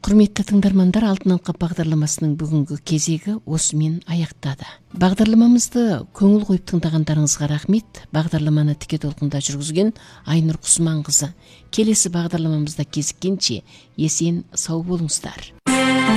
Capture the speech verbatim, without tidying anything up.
Құрметті тыңдармандар, Алтын алқа бағдарламасының бүгінгі кезегі осымен аяқтады. Бағдарламамызды көңіл қойып тыңдағандарыңызға рахмет. Бағдарламаны тіке толқында жүргізген Айнұр Құсманқызы. Келесі бағдарламамызда кезіккенше есен сау болыңыздар.